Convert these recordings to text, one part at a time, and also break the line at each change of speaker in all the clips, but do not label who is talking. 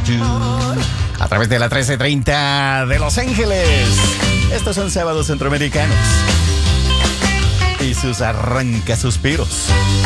A través de la 1330 de Los Ángeles. Estos son Sábados Centroamericanos y sus arrancasuspiros.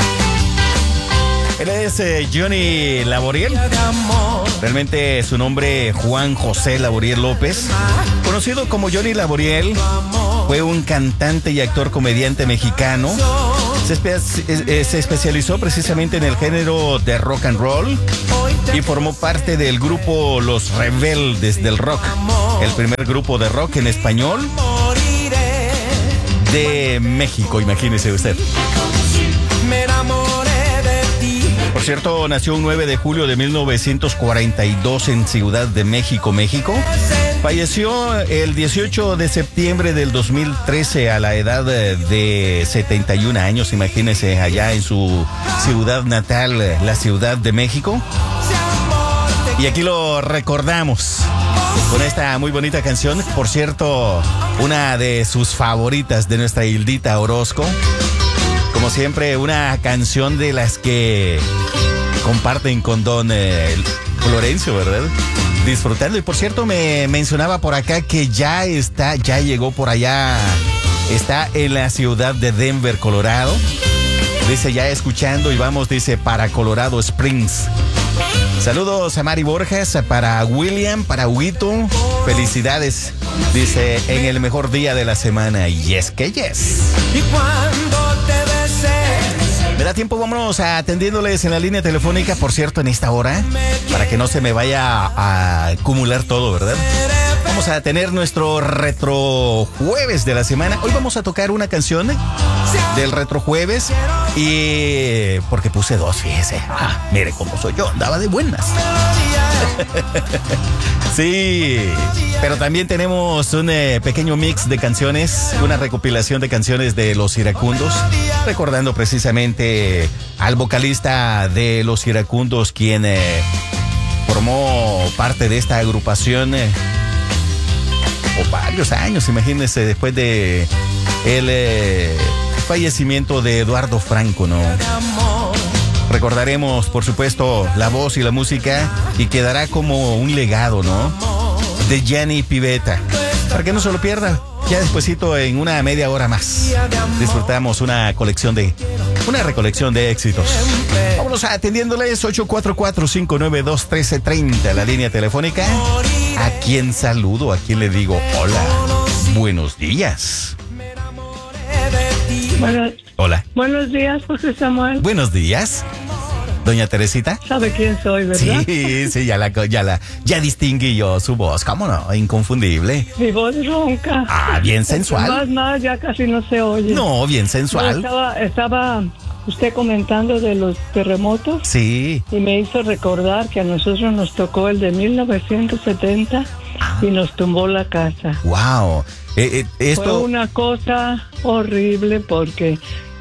Él es Johnny Laboriel. Realmente su nombre, Juan José Laboriel López. Conocido como Johnny Laboriel, fue un cantante y actor comediante mexicano. Se especializó precisamente en el género de rock and roll y formó parte del grupo Los Rebeldes del Rock, el primer grupo de rock en español de México, imagínese usted. Por cierto, nació un 9 de julio de 1942 en Ciudad de México, México. Falleció el 18 de septiembre del 2013 a la edad de 71 años, imagínese, allá en su ciudad natal, la Ciudad de México. Y aquí lo recordamos con esta muy bonita canción. Por cierto, una de sus favoritas de nuestra Hildita Orozco. Como siempre, una canción de las que comparten con don Florencio, ¿verdad? Disfrutando. Y por cierto, me mencionaba por acá que ya llegó por allá, está en la ciudad de Denver, Colorado. Dice, ya escuchando y vamos, dice, para Colorado Springs. Saludos a Mari Borjas, para William, para Huito. Felicidades, dice, en el mejor día de la semana. Y es que yes. Y cuando te besé. Me da tiempo, vámonos atendiéndoles en la línea telefónica, por cierto, en esta hora, para que no se me vaya a acumular todo, ¿verdad? Vamos a tener nuestro retro jueves de la semana. Hoy vamos a tocar una canción del retro jueves y porque puse dos, fíjese. Mire cómo soy yo, andaba de buenas. Sí, pero también tenemos un pequeño mix de canciones, una recopilación de canciones de Los Iracundos, recordando precisamente al vocalista de Los Iracundos, quien formó parte de esta agrupación por varios años, imagínense, después de el fallecimiento de Eduardo Franco, ¿no? Recordaremos, por supuesto, la voz y la música y quedará como un legado, ¿no? De Gianni Pivetta. Para que no se lo pierda, ya despuesito en una media hora más disfrutamos una recolección de éxitos. Vámonos atendiéndoles 844-592-1330, la línea telefónica. ¿A quién saludo? ¿A quién le digo hola? Buenos días. Hola.
Buenos días, José Samuel.
Buenos días. Doña Teresita.
¿Sabe quién soy, verdad?
Sí, ya distinguí yo su voz, ¿cómo no? Inconfundible.
Mi voz ronca.
Bien sensual.
Más, ya casi no se oye.
No, bien sensual.
Estaba usted comentando de los terremotos.
Sí.
Y me hizo recordar que a nosotros nos tocó el de 1970 y nos tumbó la casa.
Wow. Esto
fue una cosa horrible porque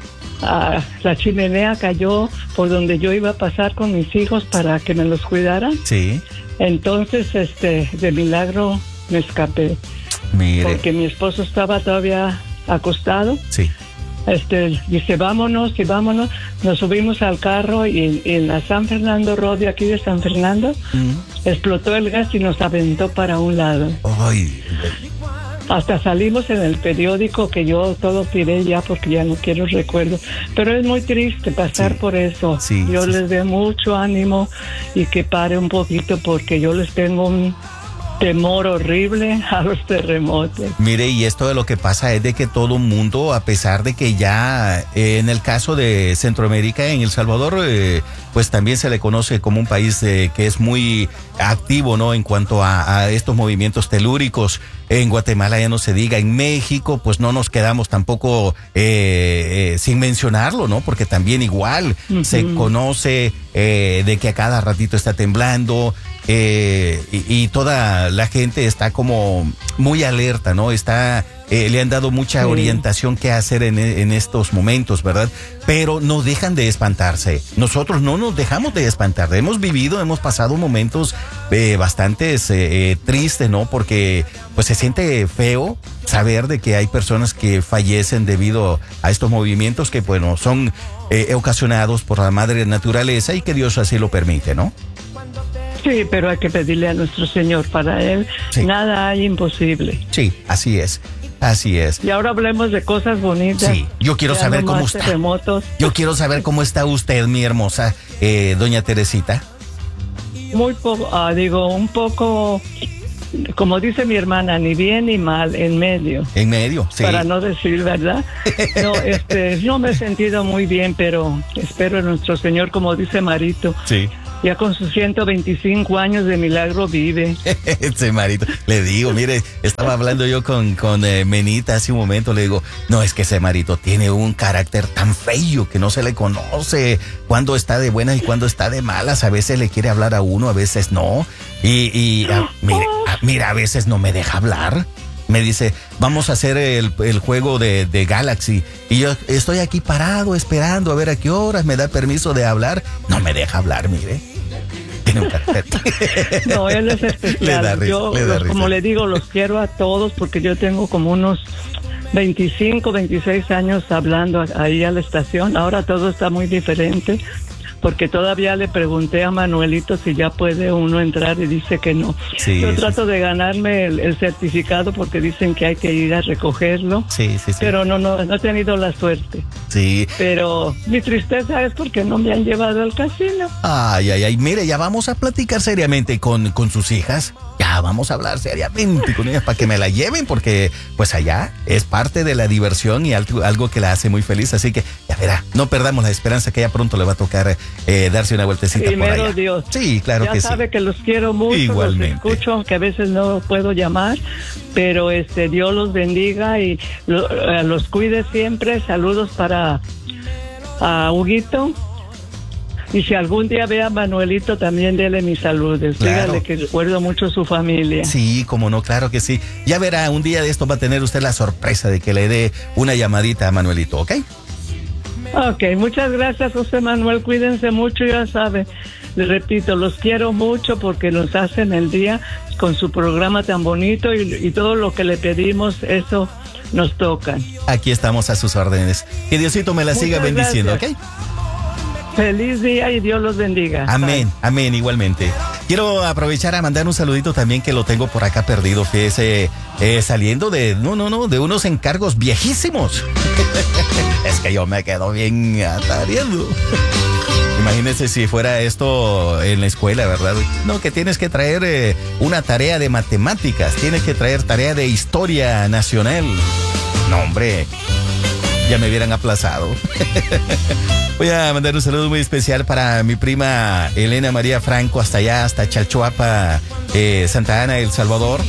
la chimenea cayó por donde yo iba a pasar con mis hijos para que me los cuidaran. Sí. Entonces, de milagro me escapé.
Mire.
Porque mi esposo estaba todavía acostado.
Sí.
Dice, vámonos. Nos subimos al carro y en la San Fernando Road de aquí de San Fernando, explotó el gas y nos aventó para un lado. Ay. Hasta salimos en el periódico, que yo todo tiré ya porque ya no quiero recuerdo. Pero es muy triste pasar por eso. Sí, yo les doy mucho ánimo y que pare un poquito porque yo les tengo un temor horrible a los terremotos.
Mire, y esto de lo que pasa es de que todo el mundo, a pesar de que ya en el caso de Centroamérica, en El Salvador, pues también se le conoce como un país que es muy activo, ¿no? En cuanto a estos movimientos telúricos. En Guatemala ya no se diga, en México pues no nos quedamos tampoco sin mencionarlo, ¿no? Porque también igual se conoce de que a cada ratito está temblando y toda la gente está como muy alerta, ¿no? Le han dado mucha orientación qué hacer en estos momentos, ¿verdad? Pero no dejan de espantarse. Nosotros no nos dejamos de espantar. Hemos pasado momentos bastante tristes, ¿no? Porque pues se siente feo saber de que hay personas que fallecen debido a estos movimientos que, bueno, son ocasionados por la madre naturaleza y que Dios así lo permite, ¿no?
Sí, pero hay que pedirle a nuestro Señor. Para Él nada hay imposible.
Sí, así es. Así es.
Y ahora hablemos de cosas bonitas.
Sí, yo quiero saber cómo está.
Terremotos.
Yo quiero saber cómo está usted, mi hermosa doña Teresita.
Un poco, como dice mi hermana, ni bien ni mal, en medio.
En medio, sí.
Para no decir verdad. No, no me he sentido muy bien, pero espero en nuestro Señor, como dice Marito.
Sí.
Ya con sus 125 años de milagro vive.
Ese Marito, le digo, mire, estaba hablando yo con Menita hace un momento, le digo, no, es que ese Marito tiene un carácter tan feo que no se le conoce cuándo está de buenas y cuándo está de malas, a veces le quiere hablar a uno, a veces no, mira, a veces no me deja hablar. Me dice, vamos a hacer el juego de Galaxy. Y yo estoy aquí parado, esperando a ver a qué horas me da permiso de hablar. No me deja hablar, mire. Tiene un carácter.
No, él es especial. Como le digo, los quiero a todos porque yo tengo como unos 25, 26 años hablando ahí a la estación. Ahora todo está muy diferente. Porque todavía le pregunté a Manuelito si ya puede uno entrar y dice que no. Sí, yo trato de ganarme el certificado porque dicen que hay que ir a recogerlo. Sí. Pero no he tenido la suerte. Sí. Pero mi tristeza es porque no me han llevado al casino.
Ay, mire, ya vamos a platicar seriamente con sus hijas. Ya vamos a hablar seriamente con ellas para que me la lleven porque pues allá es parte de la diversión y algo que la hace muy feliz. Así que ya verá, no perdamos la esperanza que ya pronto le va a tocar darse una vueltecita
primero
por allá.
Dios.
Sí, claro que sí.
Ya sabe que los quiero mucho.
Igualmente.
Los escucho, aunque a veces no puedo llamar, pero Dios los bendiga y los cuide siempre. Saludos para Huguito. Y si algún día ve a Manuelito, también dele mis saludos. Claro. Dígale que recuerdo mucho a su familia.
Sí, cómo no, claro que sí. Ya verá, un día de esto va a tener usted la sorpresa de que le dé una llamadita a Manuelito, ¿ok?
Ok, muchas gracias, José Manuel. Cuídense mucho, ya sabe. Les repito, los quiero mucho porque nos hacen el día con su programa tan bonito y todo lo que le pedimos, eso nos toca.
Aquí estamos a sus órdenes. Que Diosito me la siga bendiciendo, ¿ok?
Feliz día y Dios los bendiga.
Amén, amén, igualmente. Quiero aprovechar a mandar un saludito también que lo tengo por acá perdido, fíjese, saliendo de unos encargos viejísimos. Es que yo me quedo bien atareado. Imagínese si fuera esto en la escuela, ¿verdad? No, que tienes que traer una tarea de matemáticas, tienes que traer tarea de historia nacional. No, hombre, ya me hubieran aplazado. Voy a mandar un saludo muy especial para mi prima Elena María Franco, hasta allá, hasta Chalchuapa, Santa Ana, El Salvador.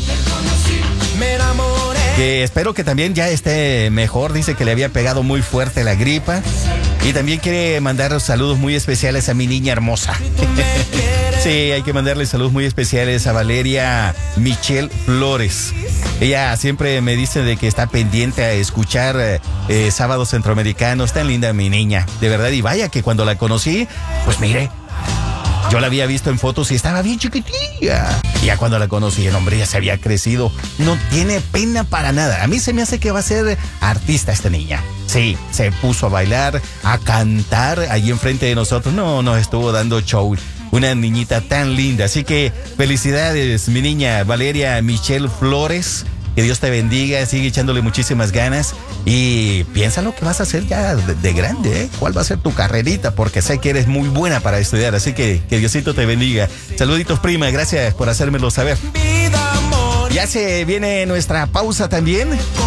Que espero que también ya esté mejor. Dice que le había pegado muy fuerte la gripa. Y también quiere mandar saludos muy especiales a mi niña hermosa. Sí, hay que mandarle saludos muy especiales a Valeria Michelle Flores. Ella siempre me dice de que está pendiente a escuchar Sábados Centroamericanos. Tan linda mi niña, de verdad. Y vaya que cuando la conocí, pues mire, yo la había visto en fotos y estaba bien chiquitilla. Y ya cuando la conocí, el hombre ya se había crecido. No tiene pena para nada. A mí se me hace que va a ser artista esta niña. Sí, se puso a bailar, a cantar allí enfrente de nosotros. No, nos estuvo dando show. Una niñita tan linda. Así que felicidades, mi niña Valeria Michelle Flores. Que Dios te bendiga, sigue echándole muchísimas ganas y piensa lo que vas a hacer ya de grande, ¿eh? ¿Cuál va a ser tu carrerita? Porque sé que eres muy buena para estudiar, así que Diosito te bendiga. Saluditos, prima, gracias por hacérmelo saber. Ya se viene nuestra pausa también.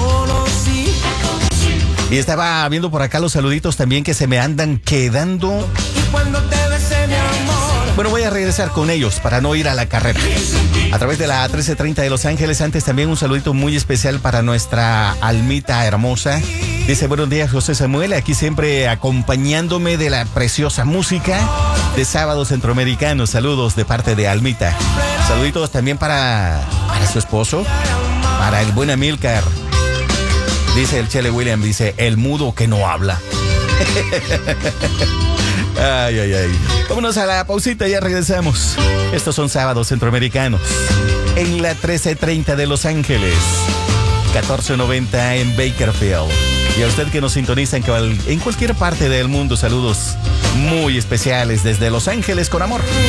Y estaba viendo por acá los saluditos también que se me andan quedando. Bueno, voy a regresar con ellos para no ir a la carrera. A través de la 1330 de Los Ángeles. Antes también un saludito muy especial para nuestra Almita hermosa. Dice, buenos días, José Samuel. Aquí siempre acompañándome de la preciosa música de Sábados Centroamericanos. Saludos de parte de Almita. Saluditos también para su esposo, para el buen Amílcar. Dice el Chele William, dice, el mudo que no habla. Ay. Vámonos a la pausita, ya regresamos. Estos son Sábados Centroamericanos en la 1330 de Los Ángeles, 1490 en Bakerfield. Y a usted que nos sintoniza en cualquier parte del mundo, saludos muy especiales desde Los Ángeles con amor.